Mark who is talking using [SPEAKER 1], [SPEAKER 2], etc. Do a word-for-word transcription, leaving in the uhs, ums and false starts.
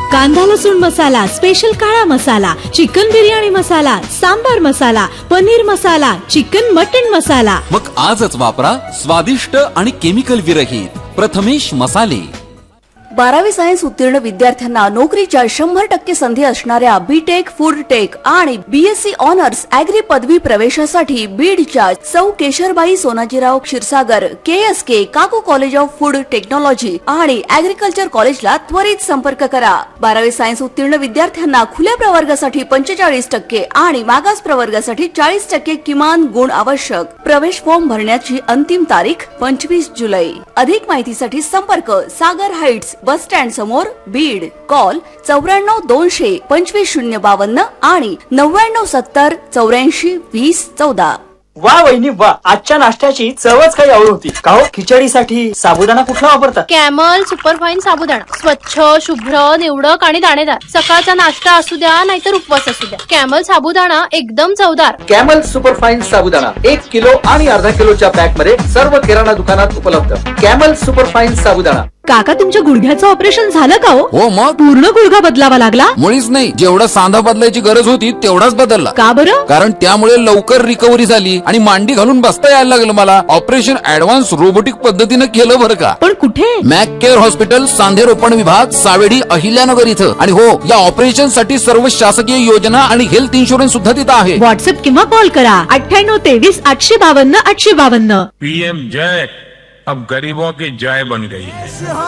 [SPEAKER 1] कांदा लसूण मसाला, स्पेशल काळा मसाला, चिकन बिर्याणी मसाला, सांबार मसाला, पनीर मसाला, चिकन मटन मसाला.
[SPEAKER 2] मग आजच वापरा स्वादिष्ट आणि केमिकल विरहित प्रथमेश मसाले.
[SPEAKER 3] बारावी सायन्स उत्तीर्ण विद्यार्थ्यांना नोकरीच्या शंभर टक्के संधी असणाऱ्या बीटेक, फूड टेक आणि बीएससी ऑनर्स अॅग्री पदवी प्रवेशासाठी बीडच्या सौ केशरबाई सोनाजीराव क्षीरसागर केएसके काकू कॉलेज ऑफ फूड टेक्नॉलॉजी आणि अॅग्रिकल्चर कॉलेजला त्वरित संपर्क करा. बारावी सायन्स उत्तीर्ण विद्यार्थ्यांना खुल्या प्रवर्गासाठी पंचेचाळीस टक्के आणि मागास प्रवर्गासाठी चाळीस टक्के किमान गुण आवश्यक. प्रवेश फॉर्म भरण्याची अंतिम तारीख पंचवीस जुलै. अधिक माहितीसाठी संपर्क सागर हाइट्स बस स्टँड समोर बीड. कॉल चौऱ्याण्णव दोनशे पंचवीस शून्य बावन्न आणि नव्याण्णव सत्तर चौऱ्याऐंशी वीस चौदा.
[SPEAKER 4] वा वहिनी वा, आजच्या नाश्त्याची चवच काही और होती. का हो, खिचडीसाठी साबुदाणा कुठला वापरता?
[SPEAKER 5] कॅमल सुपरफाईन साबुदाणा. स्वच्छ, शुभ्र, निवडक आणि दाणेदार. सकाळचा नाश्ता असू द्या नाहीतर उपवास असू द्या, कॅमल साबुदाणा एकदम चवदार.
[SPEAKER 6] कॅमल सुपरफाईन साबुदाणा एक किलो आणि अर्धा किलोच्या पॅक मध्ये सर्व किराणा दुकानात उपलब्ध. कॅमल सुपरफाईन साबुदाणा.
[SPEAKER 1] काका, तुमच्या गुडघ्याचं ऑपरेशन झालं का?
[SPEAKER 2] हो मग
[SPEAKER 1] पूर्ण गुडघा बदलावा लागला?
[SPEAKER 2] मुळीच नाही, जेवढा सांधा बदलायची गरज होती तेवढाच बदलला.
[SPEAKER 1] का बरं?
[SPEAKER 2] कारण त्यामुळे लवकर रिकव्हरी झाली आणि मांडी घालून बसता यायला लागलं मला. ऑपरेशन ऍडव्हान्स रोबोटिक पद्धतीनं केलं बरं का.
[SPEAKER 1] पण कुठे?
[SPEAKER 2] मॅक केअर हॉस्पिटल, सांधे रोपण विभाग, सावेडी, अहिल्यानगर इथं. आणि हो, या ऑपरेशन साठी सर्व शासकीय योजना आणि हेल्थ इन्शुरन्स सुद्धा तिथं आहे.
[SPEAKER 1] व्हॉट्सअप किंवा कॉल करा अठ्ठ्याण्णव तेवीस आठशे बावन्न आठशे बावन्न.
[SPEAKER 7] पीएम जय अब गरीबों की जय बन गई है.